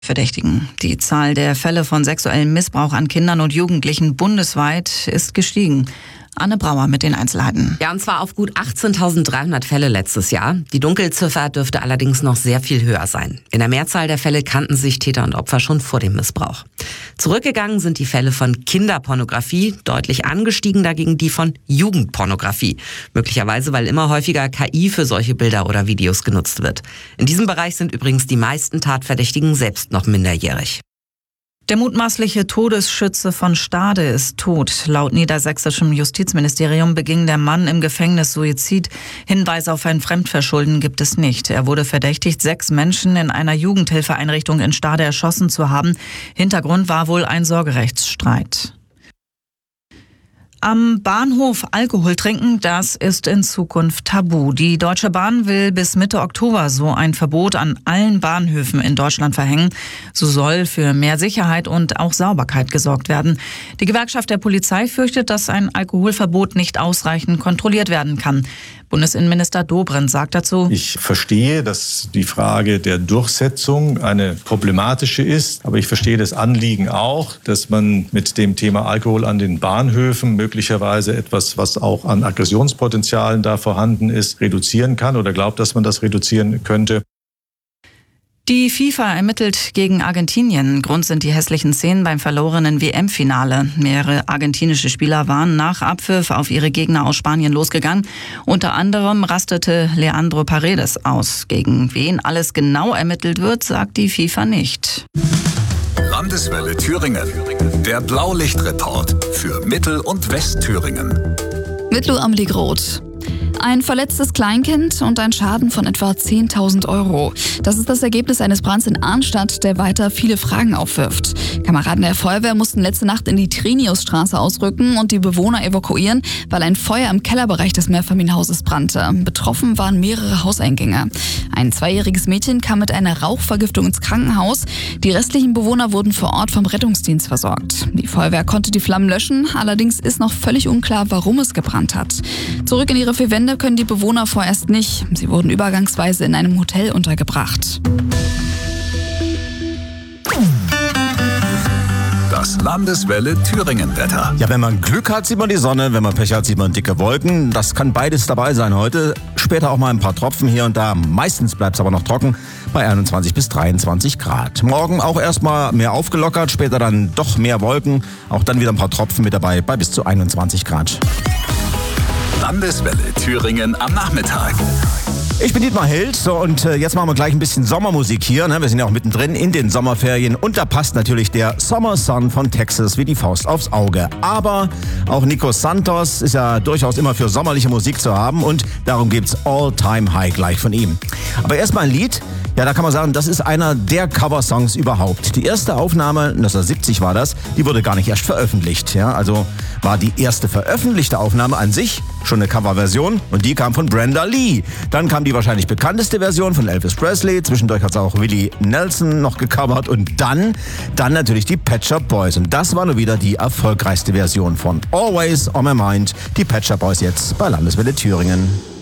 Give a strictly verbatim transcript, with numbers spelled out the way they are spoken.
Verdächtigen. Die Zahl der Fälle von sexuellem Missbrauch an Kindern und Jugendlichen bundesweit ist gestiegen. Anne Brauer mit den Einzelheiten. Ja, und zwar auf gut achtzehntausenddreihundert Fälle letztes Jahr. Die Dunkelziffer dürfte allerdings noch sehr viel höher sein. In der Mehrzahl der Fälle kannten sich Täter und Opfer schon vor dem Missbrauch. Zurückgegangen sind die Fälle von Kinderpornografie, deutlich angestiegen dagegen die von Jugendpornografie. Möglicherweise, weil immer häufiger K I für solche Bilder oder Videos genutzt wird. In diesem Bereich sind übrigens die meisten Tatverdächtigen selbst noch minderjährig. Der mutmaßliche Todesschütze von Stade ist tot. Laut niedersächsischem Justizministerium beging der Mann im Gefängnis Suizid. Hinweise auf ein Fremdverschulden gibt es nicht. Er wurde verdächtigt, sechs Menschen in einer Jugendhilfeeinrichtung in Stade erschossen zu haben. Hintergrund war wohl ein Sorgerechtsstreit. Am Bahnhof Alkohol trinken, das ist in Zukunft tabu. Die Deutsche Bahn will bis Mitte Oktober so ein Verbot an allen Bahnhöfen in Deutschland verhängen. So soll für mehr Sicherheit und auch Sauberkeit gesorgt werden. Die Gewerkschaft der Polizei fürchtet, dass ein Alkoholverbot nicht ausreichend kontrolliert werden kann. Bundesinnenminister Dobrindt sagt dazu: Ich verstehe, dass die Frage der Durchsetzung eine problematische ist. Aber ich verstehe das Anliegen auch, dass man mit dem Thema Alkohol an den Bahnhöfen möglicherweise etwas, was auch an Aggressionspotenzialen da vorhanden ist, reduzieren kann oder glaubt, dass man das reduzieren könnte. Die FIFA ermittelt gegen Argentinien. Grund sind die hässlichen Szenen beim verlorenen W M-Finale. Mehrere argentinische Spieler waren nach Abpfiff auf ihre Gegner aus Spanien losgegangen. Unter anderem rastete Leandro Paredes aus. Gegen wen alles genau ermittelt wird, sagt die FIFA nicht. Landeswelle Thüringen. Der Blaulichtreport für Mittel- und Westthüringen. Mit Lou Amelie Groth. Ein verletztes Kleinkind und ein Schaden von etwa zehntausend Euro. Das ist das Ergebnis eines Brands in Arnstadt, der weiter viele Fragen aufwirft. Kameraden der Feuerwehr mussten letzte Nacht in die Triniusstraße ausrücken und die Bewohner evakuieren, weil ein Feuer im Kellerbereich des Mehrfamilienhauses brannte. Betroffen waren mehrere Hauseingänge. Ein zweijähriges Mädchen kam mit einer Rauchvergiftung ins Krankenhaus. Die restlichen Bewohner wurden vor Ort vom Rettungsdienst versorgt. Die Feuerwehr konnte die Flammen löschen, allerdings ist noch völlig unklar, warum es gebrannt hat. Zurück in ihre vier Wände können die Bewohner vorerst nicht. Sie wurden übergangsweise in einem Hotel untergebracht. Das Landeswelle Thüringen-Wetter. Ja, wenn man Glück hat, sieht man die Sonne. Wenn man Pech hat, sieht man dicke Wolken. Das kann beides dabei sein heute. Später auch mal ein paar Tropfen hier und da. Meistens bleibt es aber noch trocken bei einundzwanzig bis dreiundzwanzig Grad. Morgen auch erstmal mehr aufgelockert, später dann doch mehr Wolken. Auch dann wieder ein paar Tropfen mit dabei bei bis zu einundzwanzig Grad. Landeswelle Thüringen am Nachmittag. Ich bin Dietmar Held, so, und äh, jetzt machen wir gleich ein bisschen Sommermusik hier. Ne? Wir sind ja auch mittendrin in den Sommerferien und da passt natürlich der Summer Sun von Texas wie die Faust aufs Auge. Aber auch Nico Santos ist ja durchaus immer für sommerliche Musik zu haben und darum gibt's All Time High gleich von ihm. Aber erstmal ein Lied, ja, da kann man sagen, das ist einer der Coversongs überhaupt. Die erste Aufnahme, neunzehnhundertsiebzig war das, die wurde gar nicht erst veröffentlicht. Ja? Also war die erste veröffentlichte Aufnahme an sich schon eine Coverversion und die kam von Brenda Lee. Dann kam die wahrscheinlich bekannteste Version von Elvis Presley. Zwischendurch hat es auch Willie Nelson noch gecovert und dann, dann natürlich die Pet Shop Boys. Und das war nur wieder die erfolgreichste Version von Always on My Mind. Die Pet Shop Boys jetzt bei Landeswelle Thüringen.